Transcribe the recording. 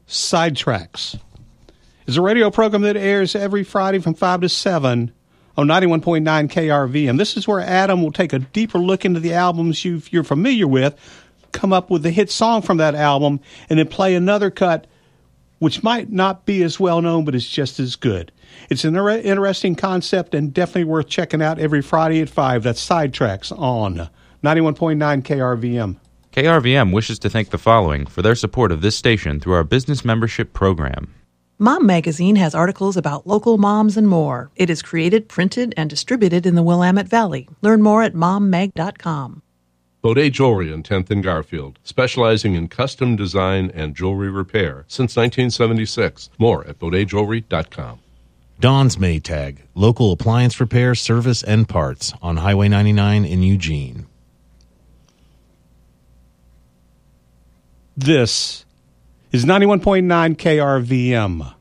Sidetracks is a radio program that airs every Friday from 5 to 7 on 91.9 KRVM. This is where Adam will take a deeper look into the albums you're familiar with, come up with the hit song from that album, and then play another cut which might not be as well known, but is just as good. It's an interesting concept and definitely worth checking out every Friday at 5. That's Sidetracks on 91.9 KRVM. KRVM wishes to thank the following for their support of this station through our business membership program. Mom Magazine has articles about local moms and more. It is created, printed, and distributed in the Willamette Valley. Learn more at mommag.com. Baudet Jewelry on 10th and Garfield, specializing in custom design and jewelry repair since 1976. More at BaudetJewelry.com. Don's Maytag, local appliance repair, service, and parts on Highway 99 in Eugene. This is 91.9 KRVM.